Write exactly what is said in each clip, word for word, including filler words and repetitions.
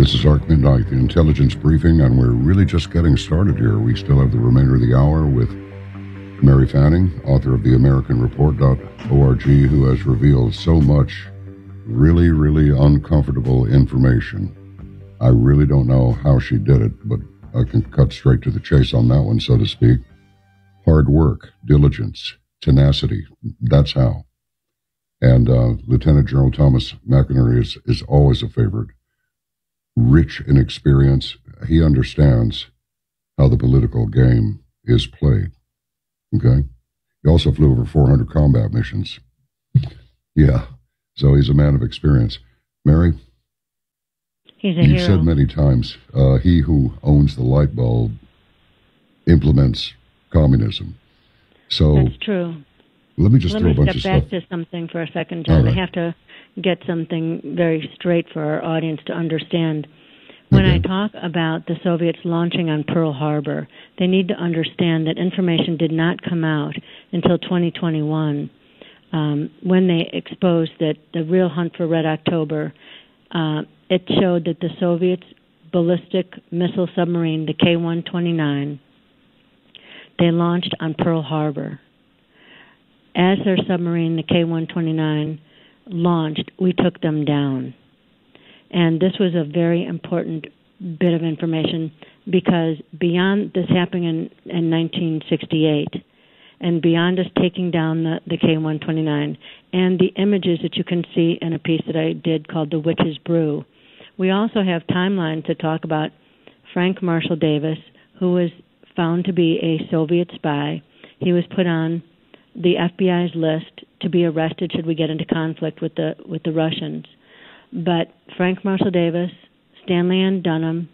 This is Arc Midnight, the intelligence briefing, and we're really just getting started here. We still have the remainder of the hour with Mary Fanning, author of the American Report dot org, who has revealed so much really, really uncomfortable information. I really don't know how she did it, but I can cut straight to the chase on that one, so to speak. Hard work, diligence, tenacity, that's how. And uh, Lieutenant General Thomas McInerney is, is always a favorite. Rich in experience, he understands how the political game is played. Okay? He also flew over four hundred combat missions. Yeah, so he's a man of experience. Mary? He's a You've hero. said many times, uh, he who owns the light bulb implements communism. So that's true. Let me just Let throw me a bunch step of back stuff. to something for a second, John. Right. I have to get something very straight for our audience to understand. When Okay. I talk about the Soviets launching on Pearl Harbor, they need to understand that information did not come out until twenty twenty-one, um, when they exposed that the real hunt for Red October. Uh, it showed that the Soviets' ballistic missile submarine, the K one twenty-nine, they launched on Pearl Harbor. As their submarine, the K one twenty-nine, launched, we took them down. And this was a very important bit of information because beyond this happening in, in nineteen sixty-eight, and beyond us taking down the, the K one twenty-nine, and the images that you can see in a piece that I did called The Witch's Brew, we also have timelines to talk about Frank Marshall Davis, who was found to be a Soviet spy. He was put on the F B I's list to be arrested should we get into conflict with the with the Russians. But Frank Marshall Davis, Stanley N. Dunham,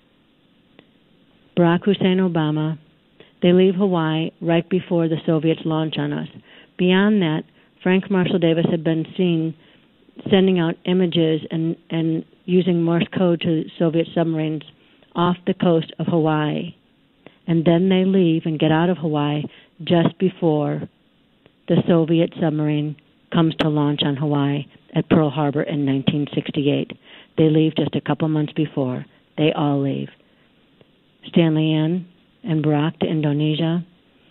Barack Hussein Obama, they leave Hawaii right before the Soviets launch on us. Beyond that, Frank Marshall Davis had been seen sending out images and, and using Morse code to Soviet submarines off the coast of Hawaii. And then they leave and get out of Hawaii just before the Soviet submarine comes to launch on Hawaii at Pearl Harbor in nineteen sixty-eight. They leave just a couple months before. They all leave. Stanley N. and Barack to Indonesia,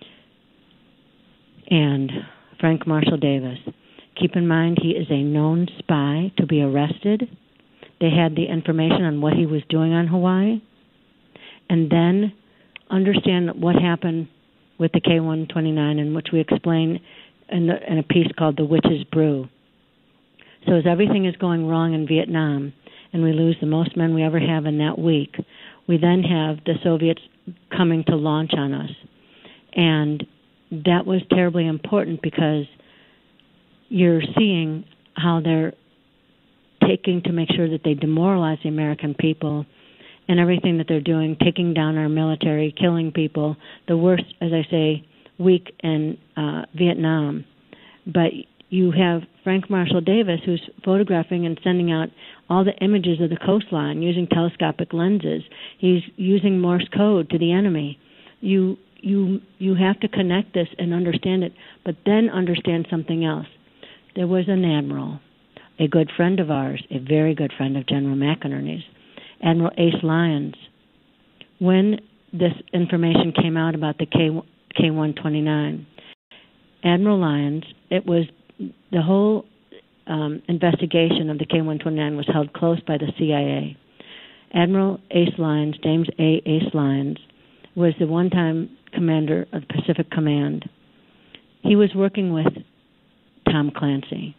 and Frank Marshall Davis. Keep in mind, he is a known spy to be arrested. They had the information on what he was doing on Hawaii. And then understand what happened with the K one twenty-nine, in which we explain in, the, in a piece called The Witch's Brew. So as everything is going wrong in Vietnam, and we lose the most men we ever have in that week, we then have the Soviets coming to launch on us. And that was terribly important because you're seeing how they're taking to make sure that they demoralize the American people and everything that they're doing, taking down our military, killing people, the worst, as I say, week in uh, Vietnam. But you have Frank Marshall Davis, who's photographing and sending out all the images of the coastline using telescopic lenses. He's using Morse code to the enemy. You you you have to connect this and understand it, but then understand something else. There was an admiral, a good friend of ours, a very good friend of General McInerney's, Admiral Ace Lyons. When this information came out about the K one twenty-nine, Admiral Lyons, it was the whole um, investigation of the K one twenty-nine was held close by the C I A. Admiral Ace Lyons, James A. Ace Lyons, was the one-time commander of the Pacific Command. He was working with Tom Clancy.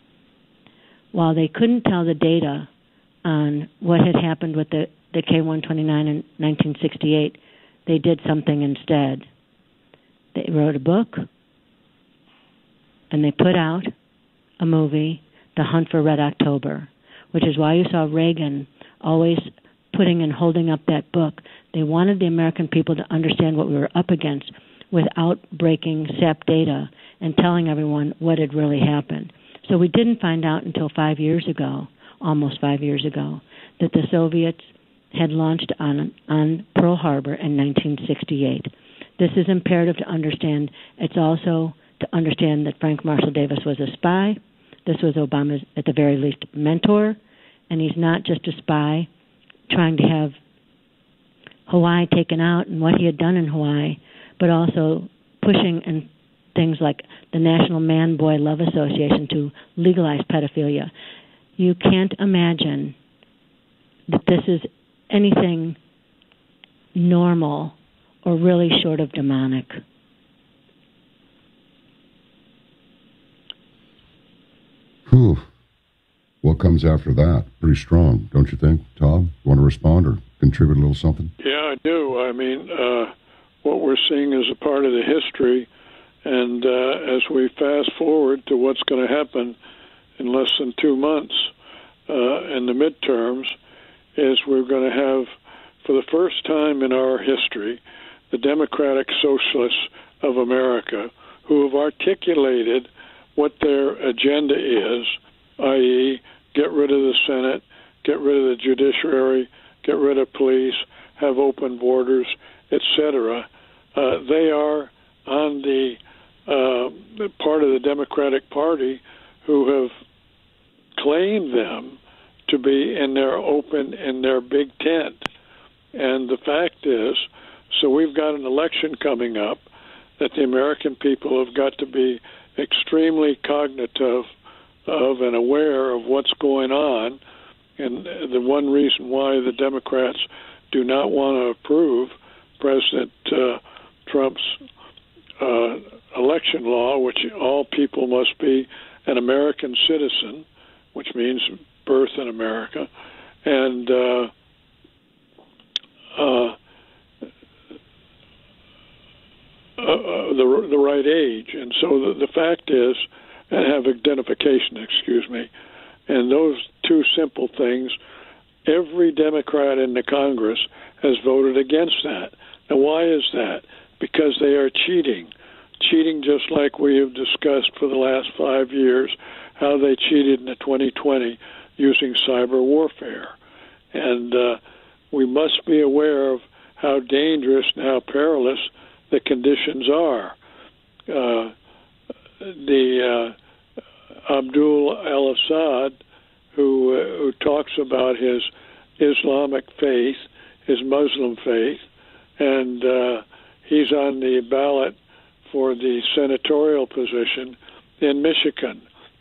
While they couldn't tell the data on what had happened with the, the K one twenty-nine in nineteen sixty-eight, they did something instead. They wrote a book, and they put out a movie, The Hunt for Red October, which is why you saw Reagan always putting and holding up that book. They wanted the American people to understand what we were up against without breaking S A P data and telling everyone what had really happened. So we didn't find out until five years ago, almost five years ago, that the Soviets had launched on, on Pearl Harbor in nineteen sixty-eight. This is imperative to understand. It's also to understand that Frank Marshall Davis was a spy. This was Obama's, at the very least, mentor, and he's not just a spy trying to have Hawaii taken out and what he had done in Hawaii, but also pushing and things like the National Man-Boy Love Association to legalize pedophilia. You can't imagine that this is anything normal or really short of demonic. Whew. What comes after that? Pretty strong, don't you think, Tom? You want to respond or contribute a little something? Yeah, I do. I mean, uh, what we're seeing is a part of the history, and uh, as we fast forward to what's going to happen in less than two months uh, in the midterms, is we're going to have, for the first time in our history, the Democratic Socialists of America who have articulated what their agenda is, that is, get rid of the Senate, get rid of the judiciary, get rid of police, have open borders, et cetera. Uh, they are on the uh, part of the Democratic Party who have claimed them to be in their open, in their big tent. And the fact is, so we've got an election coming up that the American people have got to be extremely cognitive of and aware of what's going on. And the one reason why the Democrats do not want to approve President uh, Trump's uh, election law, which all people must be an American citizen, which means birth in America, and uh, uh, Uh, the the right age, and so the, the fact is, and have identification, excuse me, and those two simple things, every Democrat in the Congress has voted against that. Now, why is that? Because they are cheating, cheating just like we have discussed for the last five years, how they cheated in the twenty twenty using cyber warfare, and uh, we must be aware of how dangerous and how perilous the conditions are. Uh, the uh, Abdul al-Assad, who, uh, who talks about his Islamic faith, his Muslim faith, and uh, he's on the ballot for the senatorial position in Michigan.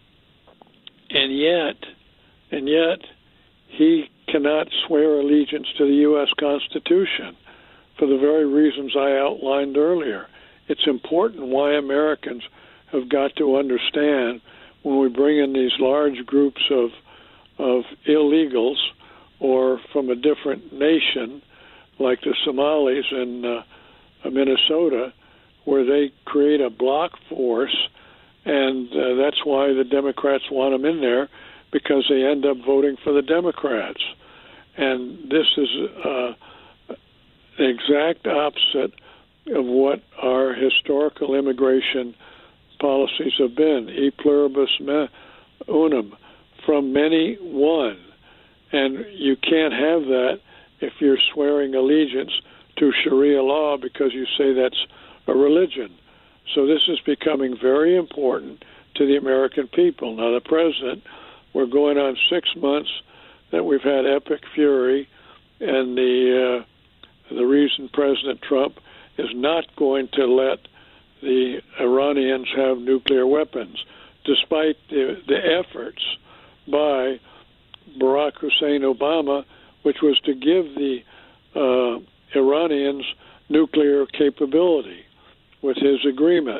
And yet, and yet, he cannot swear allegiance to the U S Constitution, for the very reasons I outlined earlier. It's important why Americans have got to understand when we bring in these large groups of of illegals or from a different nation, like the Somalis in uh, Minnesota, where they create a block force, and uh, that's why the Democrats want them in there, because they end up voting for the Democrats. And this is uh, the exact opposite of what our historical immigration policies have been. E pluribus unum, from many one. And you can't have that if you're swearing allegiance to Sharia law because you say that's a religion. So this is becoming very important to the American people. Now, the president, we're going on six months that we've had epic fury, and the uh, the reason President Trump is not going to let the Iranians have nuclear weapons, despite the, the efforts by Barack Hussein Obama, which was to give the uh, Iranians nuclear capability with his agreement,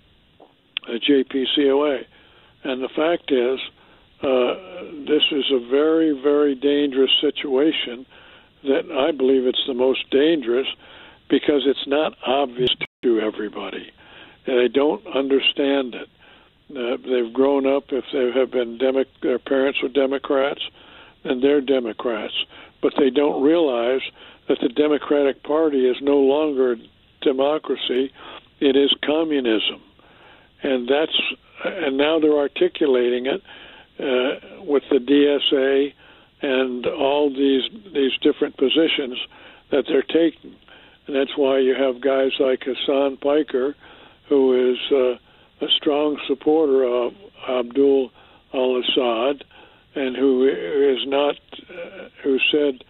a J P C O A. And the fact is, uh, this is a very, very dangerous situation that I believe it's the most dangerous because it's not obvious to everybody. And they don't understand it. Uh, they've grown up, if they have been, Demo- their parents were Democrats, and they're Democrats. But they don't realize that the Democratic Party is no longer democracy, it is communism. And that's, and now they're articulating it uh, with the D S A and all these these different positions that they're taking. And that's why you have guys like Hassan Piker, who is uh, a strong supporter of Abdul al-Assad, and who is not, uh, who said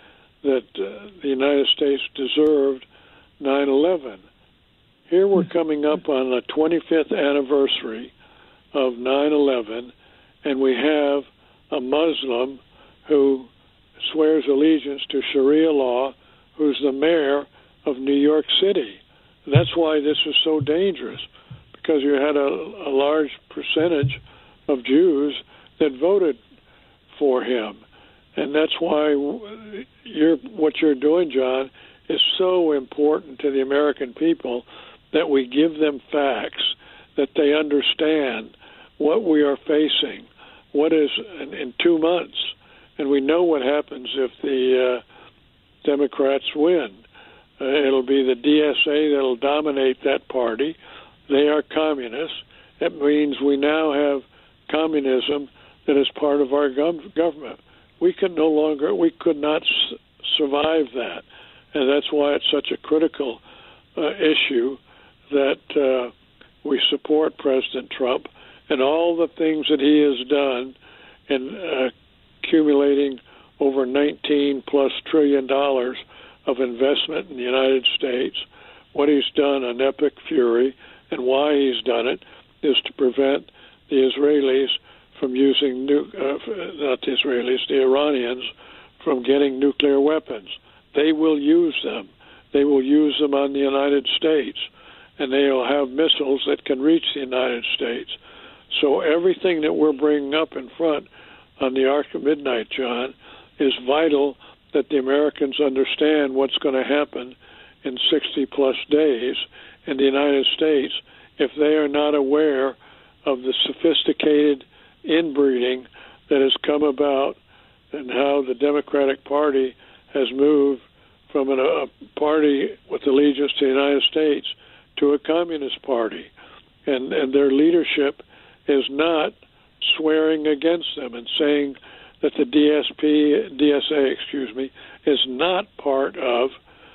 that uh, the United States deserved nine eleven. Here we're coming up on the twenty-fifth anniversary of nine eleven, and we have a Muslim who swears allegiance to Sharia law, who's the mayor of New York City. And that's why this is so dangerous, because you had a, a large percentage of Jews that voted for him. And that's why you're, what you're doing, John, is so important to the American people, that we give them facts, that they understand what we are facing, what is in, in two months. And we know what happens if the uh, Democrats win. Uh, it'll be the D S A that'll dominate that party. They are communists. It means we now have communism that is part of our gov- government. We could no longer, we could not s- survive that. And that's why it's such a critical uh, issue that uh, we support President Trump and all the things that he has done in uh, accumulating over nineteen plus trillion dollars of investment in the United States. What he's done on Epic Fury and why he's done it is to prevent the Israelis from using, nu- uh, not the Israelis, the Iranians, from getting nuclear weapons. They will use them. They will use them on the United States, and they will have missiles that can reach the United States. So everything that we're bringing up in front on the Ark of Midnight, John, is vital that the Americans understand what's going to happen in sixty plus days in the United States if they are not aware of the sophisticated inbreeding that has come about and how the Democratic Party has moved from an, a party with allegiance to the United States to a communist party. And, and their leadership is not swearing against them and saying that the D S P, D S A, excuse me, is not part of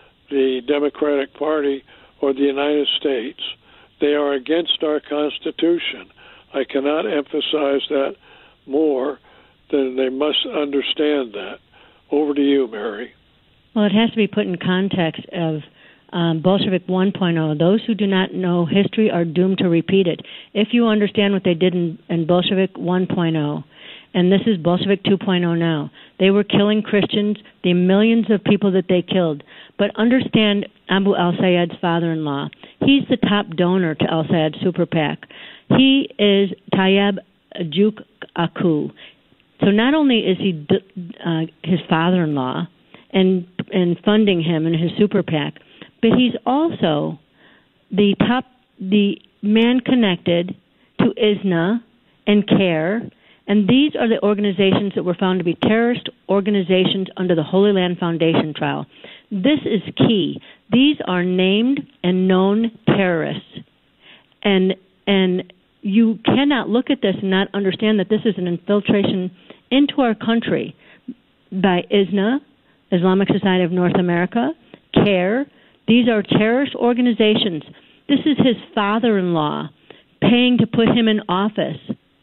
the Democratic Party or the United States. They are against our Constitution. I cannot emphasize that more than they must understand that. Over to you, Mary. Well, it has to be put in context of um, Bolshevik one point oh. Those who do not know history are doomed to repeat it. If you understand what they did in, in Bolshevik one point oh, and this is Bolshevik two point oh now, they were killing Christians, the millions of people that they killed. But understand Abu al-Sayed's father-in-law. He's the top donor to al-Sayed Super PAC. He is Tayyab Juk Aku. So not only is he uh, his father-in-law and and funding him in his Super PAC, but he's also the top, the man connected to I S N A and CARE, and these are the organizations that were found to be terrorist organizations under the Holy Land Foundation trial. This is key. These are named and known terrorists, and and you cannot look at this and not understand that this is an infiltration into our country by I S N A, Islamic Society of North America, CARE. These are terrorist organizations. This is his father-in-law paying to put him in office.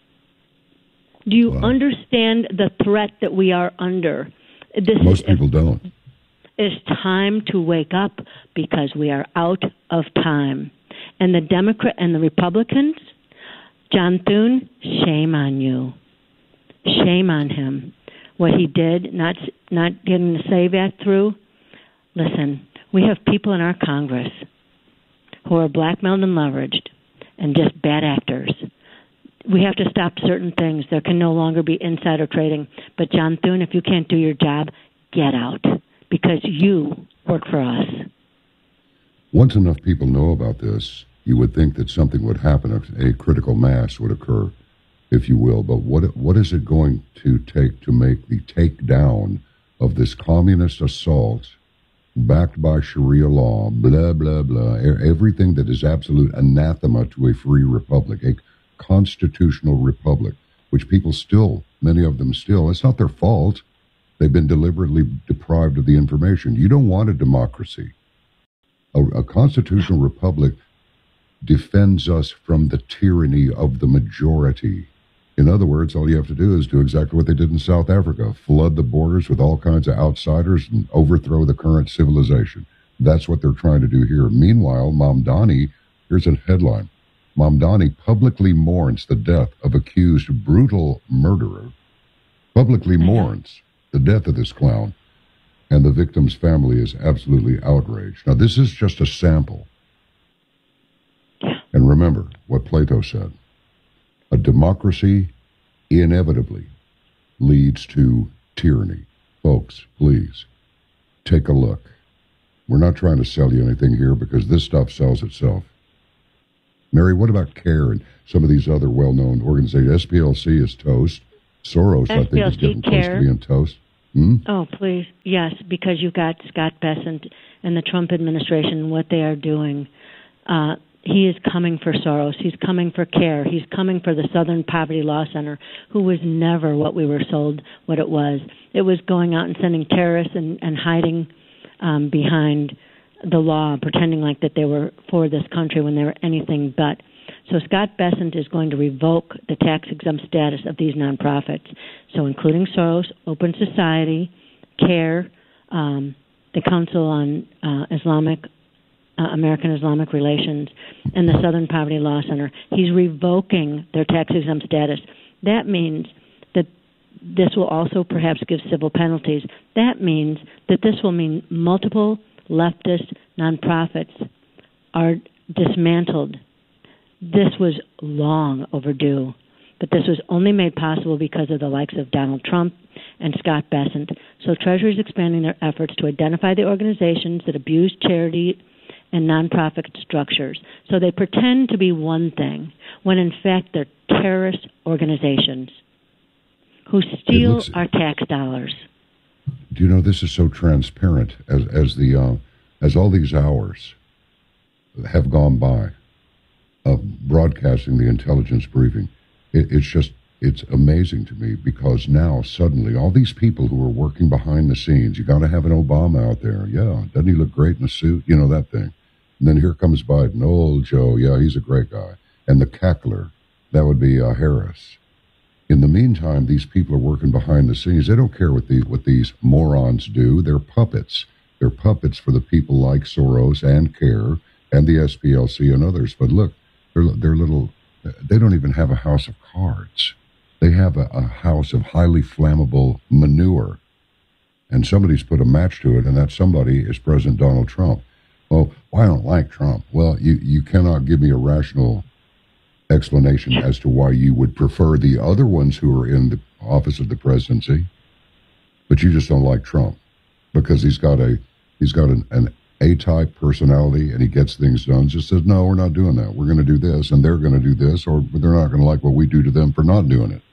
Do you wow. understand the threat that we are under? This Most is, people don't. It's time to wake up because we are out of time. And the Democrat and the Republicans, John Thune, shame on you. Shame on him. What he did, not not getting the SAVE Act through. Listen, we have people in our Congress who are blackmailed and leveraged and just bad actors. We have to stop certain things. There can no longer be insider trading. But John Thune, if you can't do your job, get out, because you work for us. Once enough people know about this, you would think that something would happen, a critical mass would occur, if you will. But what what is it going to take to make the takedown of this communist assault backed by Sharia law, blah, blah, blah, everything that is absolute anathema to a free republic, a constitutional republic, which people still, many of them still, it's not their fault. They've been deliberately deprived of the information. You don't want a democracy. A, a constitutional republic defends us from the tyranny of the majority. In other words, all you have to do is do exactly what they did in South Africa, flood the borders with all kinds of outsiders and overthrow the current civilization. That's what they're trying to do here. Meanwhile, Mamdani, here's a headline. Mamdani publicly mourns the death of accused brutal murderer. Publicly mourns the death of this clown. And the victim's family is absolutely outraged. Now, this is just a sample. And remember what Plato said. A democracy inevitably leads to tyranny. Folks, please, take a look. We're not trying to sell you anything here because this stuff sells itself. Mary, what about CARE and some of these other well-known organizations? S P L C is toast. Soros, I think, is getting close to being toast. Hmm? Oh, please. Yes, because you've got Scott Bessent and the Trump administration, what they are doing. Uh, he is coming for Soros. He's coming for CARE. He's coming for the Southern Poverty Law Center, who was never what we were sold what it was. It was going out and sending terrorists and, and hiding um, behind the law, pretending like that they were for this country when they were anything but. So Scott Bessent is going to revoke the tax-exempt status of these nonprofits, so including Soros, Open Society, CARE, um, the Council on uh, Islamic uh, American Islamic Relations, and the Southern Poverty Law Center. He's revoking their tax-exempt status. That means that this will also perhaps give civil penalties. That means that this will mean multiple leftist nonprofits are dismantled. This was long overdue, but this was only made possible because of the likes of Donald Trump and Scott Bessent. So Treasury is expanding their efforts to identify the organizations that abuse charity and nonprofit structures. So they pretend to be one thing, when in fact they're terrorist organizations who steal looks, our tax dollars. Do you know this is so transparent as as the uh, as all these hours have gone by of broadcasting the intelligence briefing? It, it's just it's amazing to me because now suddenly all these people who are working behind the scenes, you got to have an Obama out there. Yeah, doesn't he look great in a suit? You know, that thing. And then here comes Biden. Old Joe, yeah, he's a great guy. And the cackler, that would be uh, Harris. In the meantime, these people are working behind the scenes. They don't care what the what these morons do. They're puppets. They're puppets for the people like Soros and CARE and the S P L C and others. But look, they're they're little. They don't even have a house of cards. They have a, a house of highly flammable manure, and somebody's put a match to it, and that somebody is President Donald Trump. Well, well I don't like Trump. Well, you you cannot give me a rational explanation as to why you would prefer the other ones who are in the office of the presidency, but you just don't like Trump because he's got a he's got an, an A-type personality and he gets things done. Just says, no, we're not doing that. We're going to do this, and they're going to do this, or they're not going to like what we do to them for not doing it.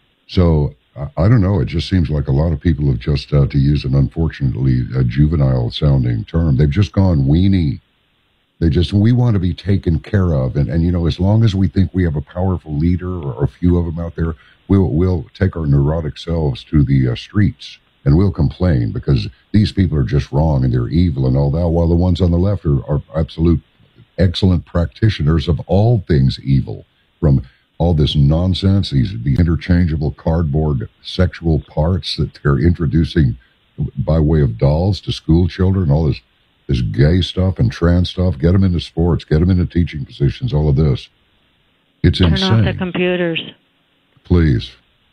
So I, I don't know. It just seems like a lot of people have just, uh, to use an unfortunately a juvenile-sounding term, they've just gone weenie. They just, we want to be taken care of. And, and, you know, as long as we think we have a powerful leader or a few of them out there, we'll, we'll take our neurotic selves to the uh, streets and we'll complain because these people are just wrong and they're evil and all that, while the ones on the left are, are absolute excellent practitioners of all things evil, from all this nonsense, these the interchangeable cardboard sexual parts that they're introducing by way of dolls to school children, all this this gay stuff and trans stuff. Get them into sports, get them into teaching positions, all of this. It's Turn insane. Turn off the computers. Please.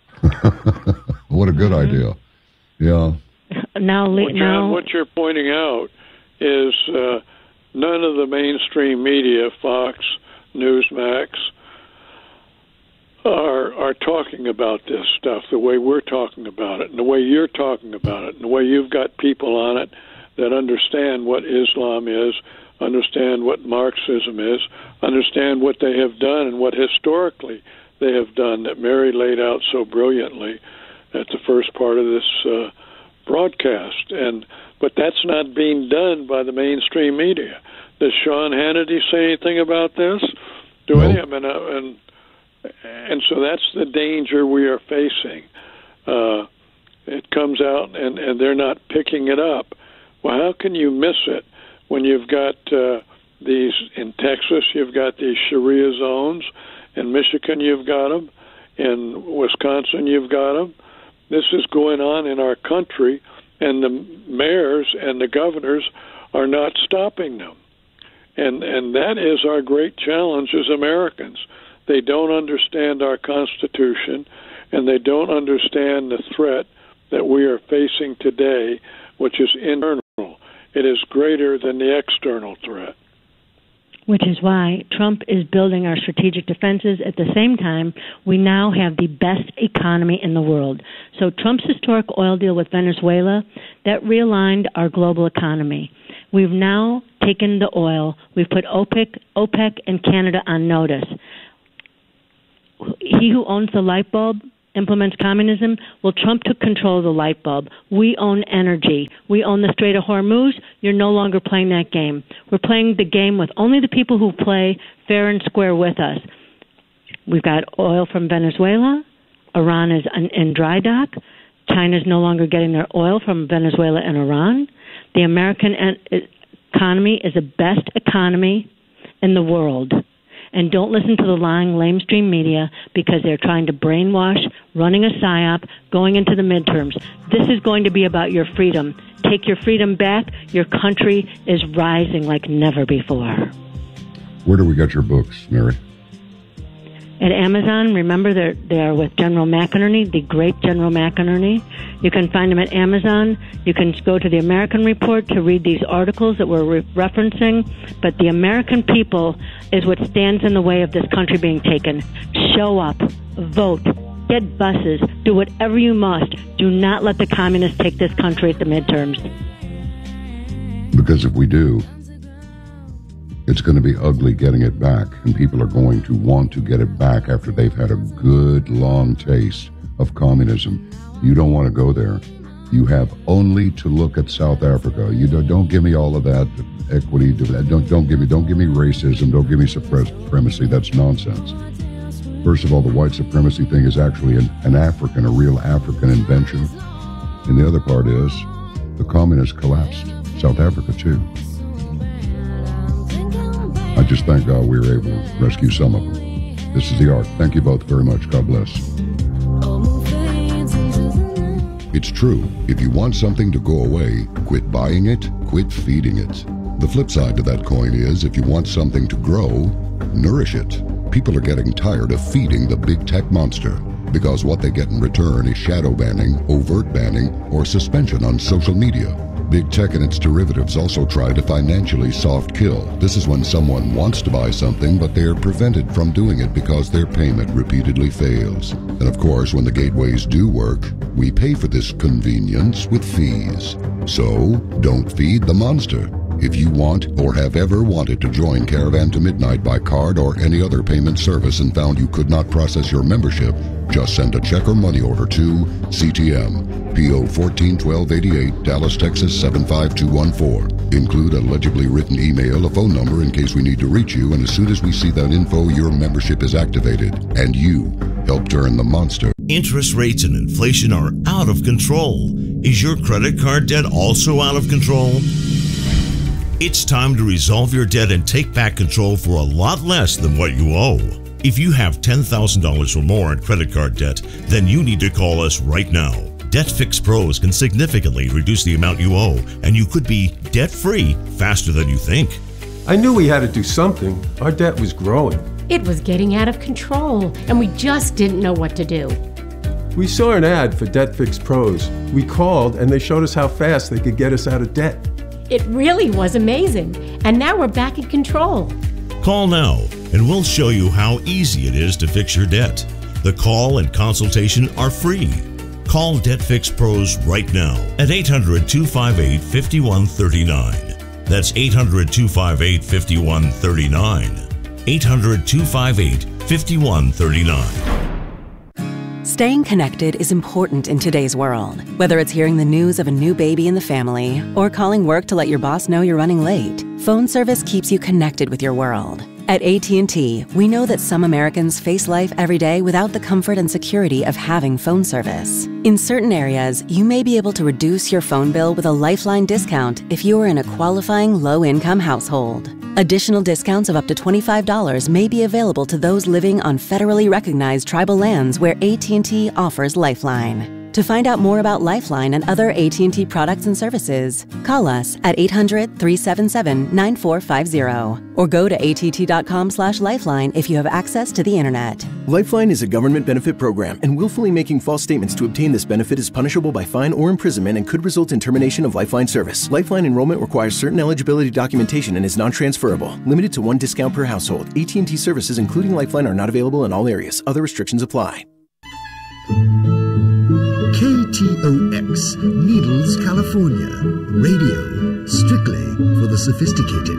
What a good mm-hmm. idea. Yeah. Now, well, John, now, what you're pointing out is uh, none of the mainstream media, Fox, Newsmax, are are talking about this stuff the way we're talking about it, and the way you're talking about it, and the way you've got people on it that understand what Islam is, understand what Marxism is, understand what they have done and what historically they have done that Mary laid out so brilliantly at the first part of this uh, broadcast. And but that's not being done by the mainstream media. Does Sean Hannity say anything about this? Do nope. any of them? And, uh, and and so that's the danger we are facing. Uh, it comes out, and, and they're not picking it up. Well, how can you miss it when you've got uh, these in Texas? You've got these Sharia zones. In Michigan, you've got them. In Wisconsin, you've got them. This is going on in our country, and the mayors and the governors are not stopping them. And and that is our great challenge as Americans. They don't understand our Constitution, and they don't understand the threat that we are facing today, which is internal. It is greater than the external threat. Which is why Trump is building our strategic defenses. At the same time, we now have the best economy in the world. So Trump's historic oil deal with Venezuela, that realigned our global economy. We've now taken the oil. We've put OPEC, OPEC and Canada on notice. He who owns the light bulb implements communism. Well, Trump took control of the light bulb. We own energy. We own the Strait of Hormuz. You're no longer playing that game. We're playing the game with only the people who play fair and square with us. We've got oil from Venezuela. Iran is in dry dock. China's no longer getting their oil from Venezuela and Iran. The American economy is the best economy in the world. And don't listen to the lying lamestream media because they're trying to brainwash, running a psyop, going into the midterms. This is going to be about your freedom. Take your freedom back. Your country is rising like never before. Where do we get your books, Mary? At Amazon. Remember, they're, they're with General McInerney, the great General McInerney. You can find them at Amazon. You can go to the American Report to read these articles that we're re- referencing. But the American people is what stands in the way of this country being taken. Show up. Vote. Get buses. Do whatever you must. Do not let the communists take this country at the midterms. Because if we do, it's going to be ugly getting it back, and people are going to want to get it back after they've had a good, long taste of communism. You don't want to go there. You have only to look at South Africa. You don't, don't give me all of that equity. Don't don't give me don't give me racism. Don't give me supremacy. That's nonsense. First of all, the white supremacy thing is actually an, an African, a real African invention. And the other part is the communists collapsed. South Africa too. I just thank God we were able to rescue some of them. This is The Ark. Thank you both very much. God bless. It's true. If you want something to go away, quit buying it, quit feeding it. The flip side to that coin is if you want something to grow, nourish it. People are getting tired of feeding the big tech monster because what they get in return is shadow banning, overt banning, or suspension on social media. Big tech and its derivatives also try to financially soft kill. This is when someone wants to buy something, but they are prevented from doing it because their payment repeatedly fails. And of course, when the gateways do work, we pay for this convenience with fees. So, don't feed the monster. If you want or have ever wanted to join Caravan to Midnight by card or any other payment service and found you could not process your membership, just send a check or money order to C T M, P O fourteen twelve eighty-eight, Dallas, Texas seven five two one four. Include a legibly written email, a phone number in case we need to reach you, and as soon as we see that info, your membership is activated, and you help turn the monster. Interest rates and inflation are out of control. Is your credit card debt also out of control? It's time to resolve your debt and take back control for a lot less than what you owe. If you have ten thousand dollars or more in credit card debt, then you need to call us right now. DebtFix Pros can significantly reduce the amount you owe, and you could be debt-free faster than you think. I knew we had to do something. Our debt was growing. It was getting out of control, and we just didn't know what to do. We saw an ad for DebtFix Pros. We called, and they showed us how fast they could get us out of debt. It really was amazing, and now we're back in control. Call now, and we'll show you how easy it is to fix your debt. The call and consultation are free. Call DebtFix Pros right now at eight hundred, two five eight, five one three nine. That's eight hundred, two five eight, five one three nine. eight hundred, two five eight, five one three nine. Staying connected is important in today's world. Whether it's hearing the news of a new baby in the family or calling work to let your boss know you're running late, phone service keeps you connected with your world. At A T and T, we know that some Americans face life every day without the comfort and security of having phone service. In certain areas, you may be able to reduce your phone bill with a Lifeline discount if you are in a qualifying low-income household. Additional discounts of up to twenty-five dollars may be available to those living on federally recognized tribal lands where A T and T offers Lifeline. To find out more about Lifeline and other A T and T products and services, call us at eight hundred, three seven seven, nine four five zero or go to A T T dot com slash lifeline if you have access to the internet. Lifeline is a government benefit program, and willfully making false statements to obtain this benefit is punishable by fine or imprisonment and could result in termination of Lifeline service. Lifeline enrollment requires certain eligibility documentation and is non-transferable. Limited to one discount per household. A T and T services, including Lifeline, are not available in all areas. Other restrictions apply. K T O X, Needles, California. Radio, strictly for the sophisticated.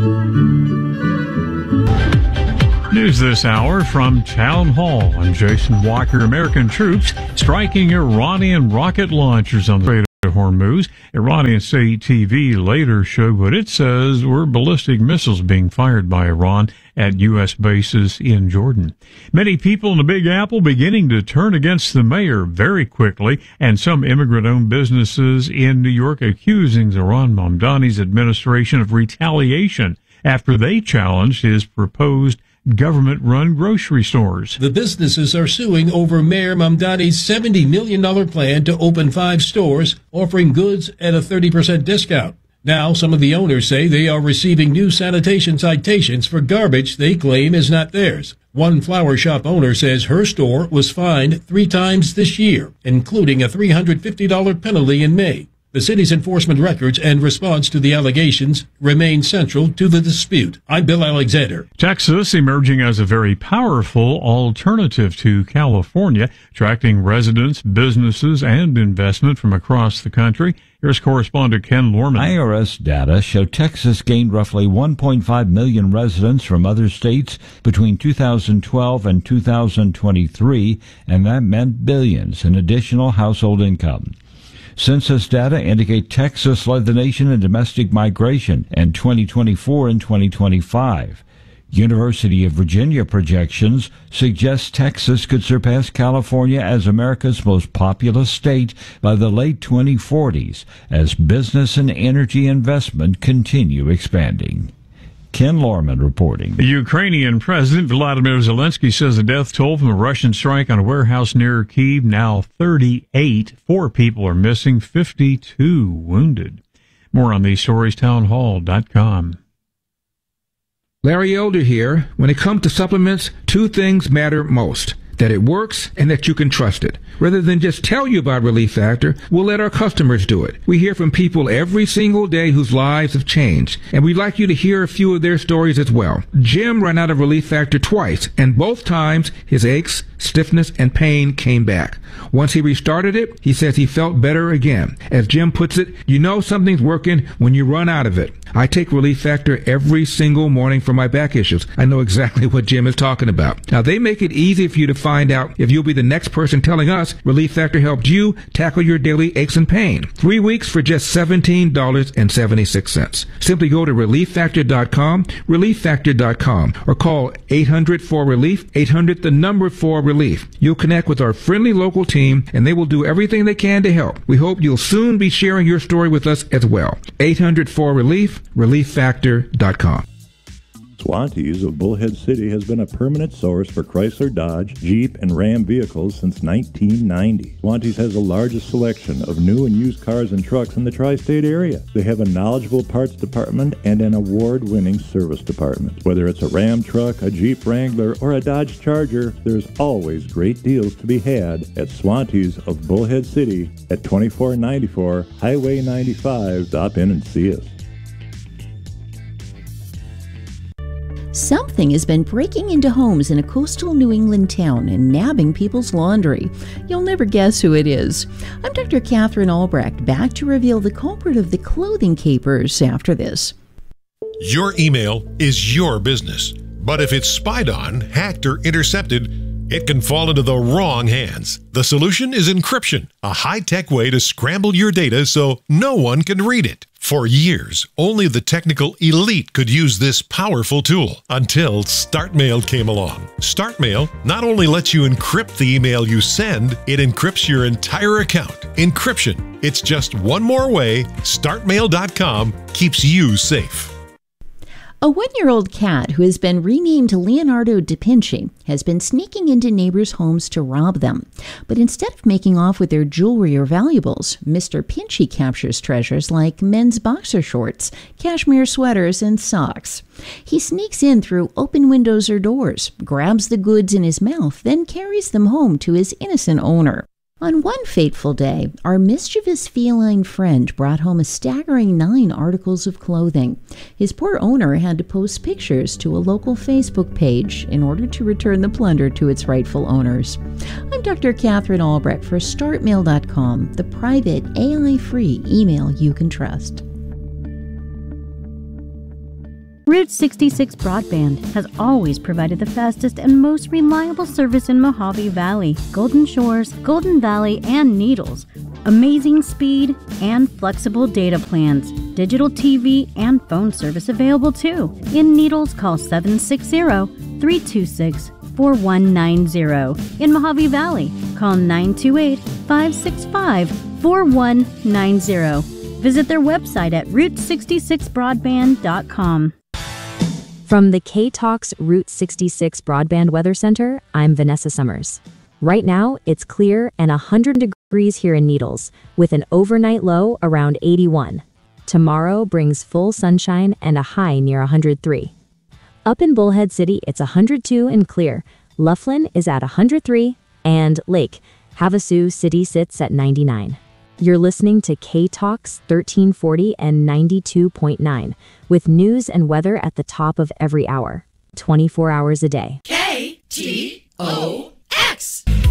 News this hour from Town Hall. I'm Jason Walker. American troops striking Iranian rocket launchers on the Strait of Hormuz. Iranian state T V later showed what it says were ballistic missiles being fired by Iran at U S bases in Jordan. Many people in the Big Apple beginning to turn against the mayor very quickly, and some immigrant-owned businesses in New York accusing Zohran Mamdani's administration of retaliation after they challenged his proposed government-run grocery stores. The businesses are suing over Mayor Mamdani's seventy million dollars plan to open five stores, offering goods at a thirty percent discount. Now, some of the owners say they are receiving new sanitation citations for garbage they claim is not theirs. One flower shop owner says her store was fined three times this year, including a three hundred fifty dollars penalty in May. The city's enforcement records and response to the allegations remain central to the dispute. I'm Bill Alexander. Texas emerging as a very powerful alternative to California, attracting residents, businesses, and investment from across the country. Here's correspondent Ken Lorman. I R S data show Texas gained roughly one point five million residents from other states between two thousand twelve and two thousand twenty-three, and that meant billions in additional household income. Census data indicate Texas led the nation in domestic migration in twenty twenty-four and twenty twenty-five. University of Virginia projections suggest Texas could surpass California as America's most populous state by the late twenty forties as business and energy investment continue expanding. Ken Lorman reporting. The Ukrainian President Vladimir Zelensky says the death toll from a Russian strike on a warehouse near Kyiv now thirty-eight. Four people are missing, fifty-two wounded. More on these stories, town hall dot com. Larry Elder here. When it comes to supplements, two things matter most: that it works and that you can trust it. Rather than just tell you about Relief Factor, we'll let our customers do it. We hear from people every single day whose lives have changed, and we'd like you to hear a few of their stories as well. Jim ran out of Relief Factor twice, and both times his aches, stiffness, and pain came back. Once he restarted it, he says he felt better again. As Jim puts it, you know something's working when you run out of it. I take Relief Factor every single morning for my back issues. I know exactly what Jim is talking about. Now, they make it easy for you to find out if you'll be the next person telling us Relief Factor helped you tackle your daily aches and pain. Three weeks for just seventeen dollars and seventy-six cents. Simply go to relief factor dot com, relief factor dot com, or call eight hundred four relief, eight hundred the number four relief. You'll connect with our friendly local team, and they will do everything they can to help. We hope you'll soon be sharing your story with us as well. eight hundred four relief, relief factor dot com. Swantees of Bullhead City has been a permanent source for Chrysler, Dodge, Jeep, and Ram vehicles since nineteen ninety. Swantees has the largest selection of new and used cars and trucks in the tri-state area. They have a knowledgeable parts department and an award-winning service department. Whether it's a Ram truck, a Jeep Wrangler, or a Dodge Charger, there's always great deals to be had at Swantees of Bullhead City at twenty-four ninety-four Highway ninety-five. Stop in and see us. Something has been breaking into homes in a coastal New England town and nabbing people's laundry. You'll never guess who it is. I'm Doctor Catherine Albrecht, back to reveal the culprit of the clothing capers after this. Your email is your business, but if it's spied on, hacked, or intercepted, it can fall into the wrong hands. The solution is encryption, a high-tech way to scramble your data so no one can read it. For years, only the technical elite could use this powerful tool until StartMail came along. StartMail not only lets you encrypt the email you send, it encrypts your entire account. Encryption. It's just one more way StartMail dot com keeps you safe. A one-year-old cat who has been renamed Leonardo da Vinci has been sneaking into neighbors' homes to rob them. But instead of making off with their jewelry or valuables, Mister Pinchy captures treasures like men's boxer shorts, cashmere sweaters, and socks. He sneaks in through open windows or doors, grabs the goods in his mouth, then carries them home to his innocent owner. On one fateful day, our mischievous feline friend brought home a staggering nine articles of clothing. His poor owner had to post pictures to a local Facebook page in order to return the plunder to its rightful owners. I'm Doctor Catherine Albrecht for start mail dot com, the private A I-free email you can trust. Route sixty-six Broadband has always provided the fastest and most reliable service in Mojave Valley, Golden Shores, Golden Valley, and Needles. Amazing speed and flexible data plans. Digital T V and phone service available too. In Needles, call seven six zero, three two six, four one nine zero. In Mojave Valley, call nine two eight, five six five, four one nine zero. Visit their website at route sixty-six broadband dot com. From the K-Talks Route sixty-six Broadband Weather Center, I'm Vanessa Summers. Right now, it's clear and one hundred degrees here in Needles, with an overnight low around eighty-one. Tomorrow brings full sunshine and a high near one hundred three. Up in Bullhead City, it's one hundred two and clear. Laughlin is at one hundred three, and Lake, Havasu City sits at ninety-nine. You're listening to K-Talks thirteen forty and ninety-two point nine, with news and weather at the top of every hour, twenty-four hours a day. K T O